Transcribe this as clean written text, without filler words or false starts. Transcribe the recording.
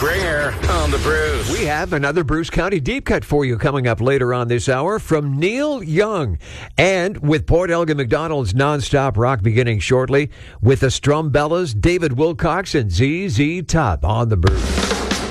Springer on the Bruce. We have another Bruce County Deep Cut for you coming up later on this hour from Neil Young. And with Port Elgin McDonald's nonstop rock beginning shortly with the Strumbellas, David Wilcox, and ZZ Top on the Bruce.